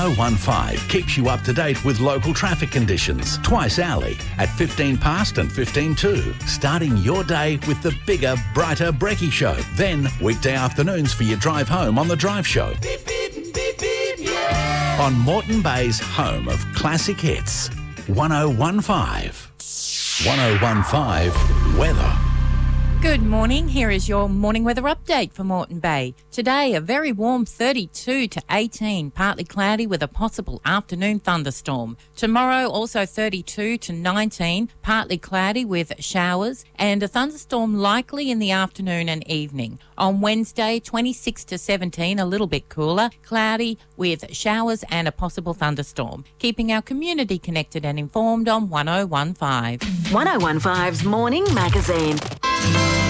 1015 keeps you up to date with local traffic conditions twice hourly at 15 past and 15 to. Starting your day with the bigger, brighter Brekkie Show. Then weekday afternoons for your drive home on The Drive Show. Beep, beep, beep, beep, yeah. On Moreton Bay's home of classic hits, 1015. 1015 Weather. Good morning. Here is your morning weather update for Moreton Bay. Today, a very warm 32 to 18, partly cloudy with a possible afternoon thunderstorm. Tomorrow, also 32 to 19, partly cloudy with showers and a thunderstorm likely in the afternoon and evening. On Wednesday, 26 to 17, a little bit cooler, cloudy with showers and a possible thunderstorm. Keeping our community connected and informed on 1015. 1015's Morning Magazine.